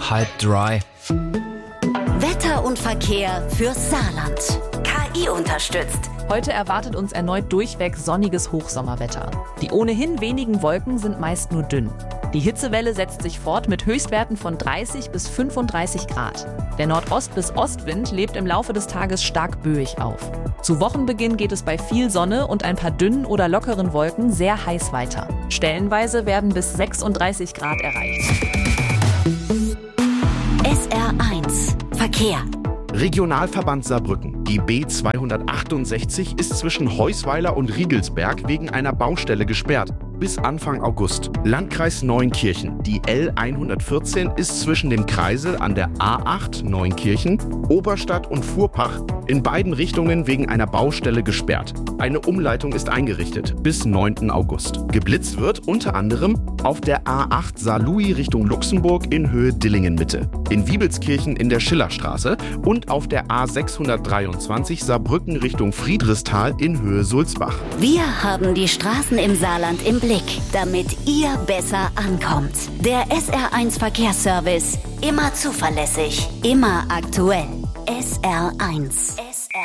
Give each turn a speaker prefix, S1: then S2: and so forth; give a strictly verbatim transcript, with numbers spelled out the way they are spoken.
S1: halb dry.
S2: Wetter und Verkehr fürs Saarland. K I unterstützt.
S3: Heute erwartet uns erneut durchweg sonniges Hochsommerwetter. Die ohnehin wenigen Wolken sind meist nur dünn. Die Hitzewelle setzt sich fort mit Höchstwerten von dreißig bis fünfunddreißig Grad. Der Nordost- bis Ostwind lebt im Laufe des Tages stark böig auf. Zu Wochenbeginn geht es bei viel Sonne und ein paar dünnen oder lockeren Wolken sehr heiß weiter. Stellenweise werden bis sechsunddreißig Grad erreicht.
S2: S R eins Verkehr.
S4: Regionalverband Saarbrücken. Die B zweihundertachtundsechzig ist zwischen Heusweiler und Riegelsberg wegen einer Baustelle gesperrt. Bis Anfang August. Landkreis Neunkirchen. Die L hundertvierzehn ist zwischen dem Kreisel an der A acht Neunkirchen, Oberstadt und Fuhrpach in beiden Richtungen wegen einer Baustelle gesperrt. Eine Umleitung ist eingerichtet bis neunten August. Geblitzt wird unter anderem auf der A acht Saarlouis Richtung Luxemburg in Höhe Dillingen-Mitte, in Wiebelskirchen in der Schillerstraße und auf der A sechshundertdreiundzwanzig Saarbrücken Richtung Friedrichsthal in Höhe Sulzbach.
S2: Wir haben die Straßen im Saarland im Blick, damit ihr besser ankommt. Der S R eins Verkehrsservice. Immer zuverlässig, immer aktuell. S R eins. S R